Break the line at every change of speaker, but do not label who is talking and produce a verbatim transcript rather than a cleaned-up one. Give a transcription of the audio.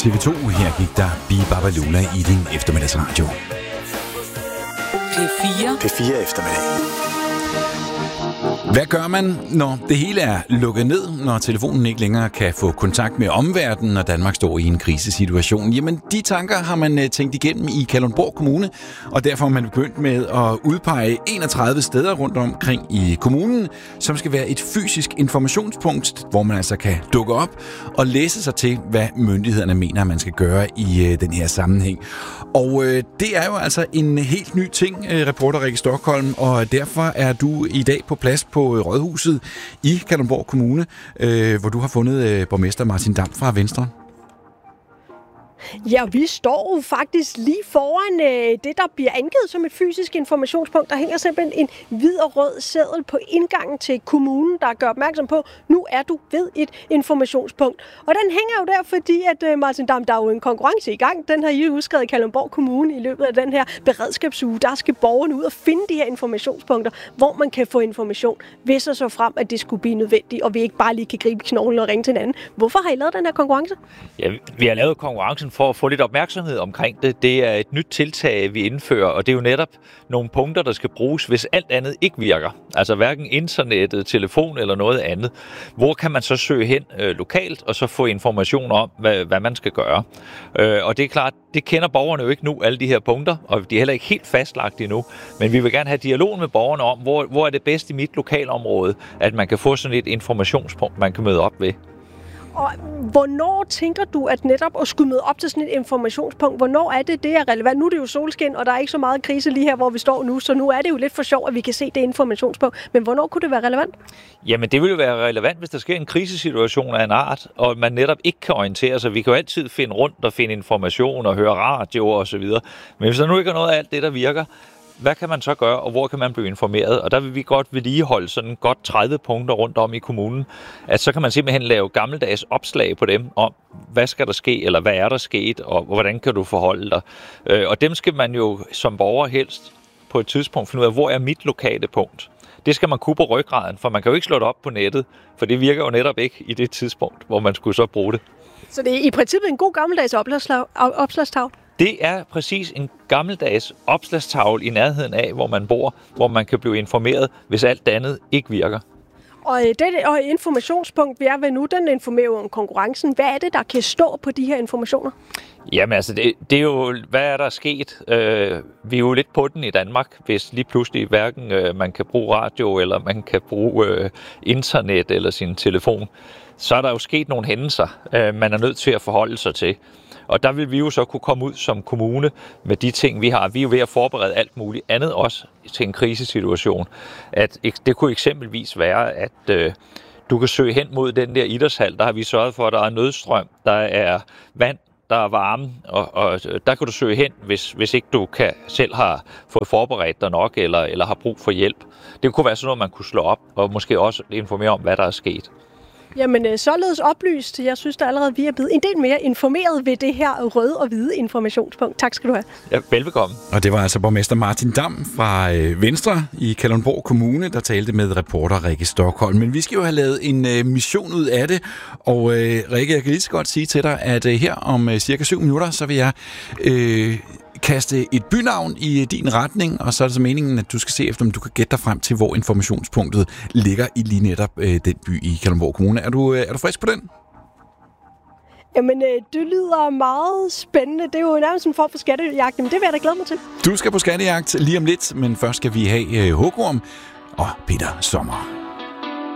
T V to, her gik der Bi Babalula i din eftermiddagsradio.
P fire.
P fire eftermiddag. Hvad gør man, når det hele er lukket ned, når telefonen ikke længere kan få kontakt med omverdenen, når Danmark står i en krisesituation? Jamen, de tanker har man tænkt igennem i Kalundborg Kommune, og derfor har man begyndt med at udpege enogtredive steder rundt omkring i kommunen, som skal være et fysisk informationspunkt, hvor man altså kan dukke op og læse sig til, hvad myndighederne mener, man skal gøre i den her sammenhæng. Og øh, det er jo altså en helt ny ting, reporter Rikke Stockholm, og derfor er du i dag på plads på Rådhuset i Kalundborg Kommune, øh, hvor du har fundet øh, borgmester Martin Damm fra Venstre.
Ja, vi står faktisk lige foran øh, det, der bliver angivet som et fysisk informationspunkt. Der hænger simpelthen en hvid og rød seddel på indgangen til kommunen, der gør opmærksom på, nu er du ved et informationspunkt. Og den hænger jo der, fordi at øh, Martin Damm, der er jo en konkurrence i gang. Den har I udskrevet i Kalundborg Kommune i løbet af den her beredskabsuge. Der skal borgerne ud og finde de her informationspunkter, hvor man kan få information, hvis og så frem, at det skulle blive nødvendigt, og vi ikke bare lige kan gribe knoglen og ringe til hinanden. Hvorfor har I lavet den her konkurrence?
Ja, vi har lavet konkurrencen for at få lidt opmærksomhed omkring det. Det er et nyt tiltag, vi indfører, og det er jo netop nogle punkter, der skal bruges, hvis alt andet ikke virker. Altså hverken internettet, telefon eller noget andet. Hvor kan man så søge hen øh, lokalt, og så få information om, hvad, hvad man skal gøre. Øh, og det er klart, det kender borgerne jo ikke nu, alle de her punkter, og de er heller ikke helt fastlagt endnu. Men vi vil gerne have dialog med borgerne om, hvor, hvor er det bedst i mit lokalområde, at man kan få sådan et informationspunkt, man kan møde op ved.
Og hvornår tænker du, at netop at skulle møde op til sådan et informationspunkt, hvornår er det, det er relevant? Nu er det jo solskin, og der er ikke så meget krise lige her, hvor vi står nu, så nu er det jo lidt for sjov, at vi kan se det informationspunkt. Men hvornår kunne det være relevant? Jamen,
det vil jo være relevant, hvis der sker en krisesituation af en art, og man netop ikke kan orientere sig. Vi kan jo altid finde rundt og finde information og høre radio og så videre. Men hvis der nu ikke er noget af alt det, der virker, hvad kan man så gøre, og hvor kan man blive informeret? Og der vil vi godt vedligeholde sådan godt tredive punkter rundt om i kommunen. At så kan man simpelthen lave gammeldags opslag på dem om, hvad skal der ske, eller hvad er der sket, og hvordan kan du forholde dig. Og dem skal man jo som borger helst på et tidspunkt finde ud af, hvor er mit lokale punkt. Det skal man kunne på ryggraden, for man kan jo ikke slå det op på nettet, for det virker jo netop ikke i det tidspunkt, hvor man skulle så bruge det.
Så det er i princippet en god gammeldags opslagstavle?
Det er præcis en gammeldags opslagstavle i nærheden af, hvor man bor, hvor man kan blive informeret, hvis alt andet ikke virker.
Og det og informationspunkt, vi er ved nu, den informerer jo om konkurrencen. Hvad er det, der kan stå på de her informationer?
Jamen altså, det, det er jo, hvad er der sket? Øh, vi er jo lidt på den i Danmark, hvis lige pludselig hverken øh, man kan bruge radio, eller man kan bruge øh, internet eller sin telefon. Så er der jo sket nogle hændelser, øh, man er nødt til at forholde sig til. Og der vil vi jo så kunne komme ud som kommune med de ting, vi har. Vi er jo ved at forberede alt muligt andet også til en krisesituation. At det kunne eksempelvis være, at øh, du kan søge hen mod den der idrætshal. Der har vi sørget for, at der er nødstrøm, der er vand, der er varme, og, og der kan du søge hen, hvis, hvis ikke du kan, selv har fået forberedt dig nok, eller, eller har brug for hjælp. Det kunne være sådan noget, man kunne slå op, og måske også informere om, hvad der er sket.
Jamen, således oplyst. Jeg synes, der allerede vi er blevet en del mere informeret ved det her røde og hvide informationspunkt. Tak skal du have.
Ja, velbekomme.
Og det var altså borgmester Martin Damm fra Venstre i Kalundborg Kommune, der talte med reporter Rikke Stockholm. Men vi skal jo have lavet en uh, mission ud af det. Og uh, Rikke, jeg kan lige så godt sige til dig, at uh, her om uh, cirka syv minutter, så vil jeg Uh, kaste et bynavn i din retning, og så er det så meningen, at du skal se efter, om du kan gætte dig frem til, hvor informationspunktet ligger i lige netop øh, den by i Kalundborg Kommune. Er du, øh, er du frisk på den?
Jamen, øh, det lyder meget spændende. Det er jo nærmest en form for skattejagt, men det vil jeg da glæde mig til.
Du skal på skattejagt lige om lidt, men først skal vi have øh, Håkorm og Peter Sommer.